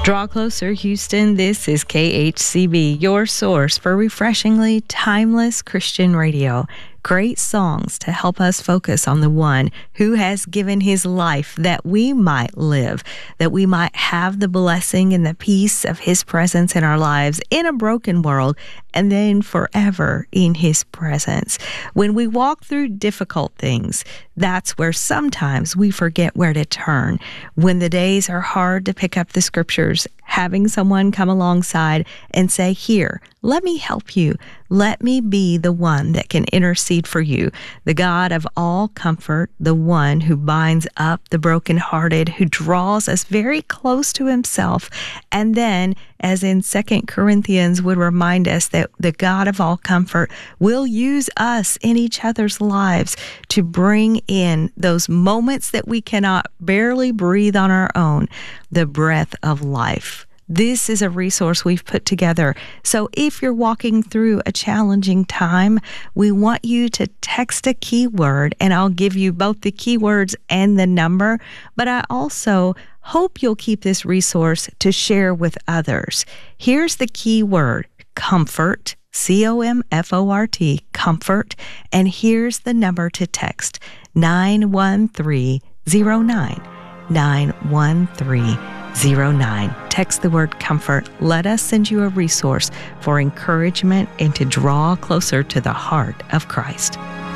Draw closer, Houston. This is KHCB, your source for refreshingly timeless Christian radio. Great songs to help us focus on the one who has given his life that we might live, that we might have the blessing and the peace of his presence in our lives in a broken world, and then forever in his presence. When we walk through difficult things, that's where sometimes we forget where to turn. When the days are hard to pick up the scriptures, having someone come alongside and say, "Here, let me help you. Let me be the one that can intercede for you." The God of all comfort, the one who binds up the brokenhearted, who draws us very close to himself. And then, as in 2 Corinthians would remind us, that the God of all comfort will use us in each other's lives to bring in those moments that we cannot barely breathe on our own, the breath of life. This is a resource we've put together. So if you're walking through a challenging time, we want you to text a keyword, and I'll give you both the keywords and the number. But I also hope you'll keep this resource to share with others. Here's the keyword: comfort, COMFORT, comfort. And here's the number to text: 91309. 91309. Text the word comfort. Let us send you a resource for encouragement and to draw closer to the heart of Christ.